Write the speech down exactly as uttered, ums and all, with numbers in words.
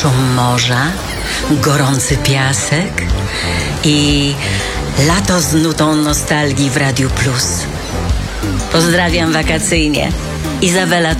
szum morza, gorący piasek i lato z nutą nostalgii w Radiu Plus. Pozdrawiam wakacyjnie. Izabela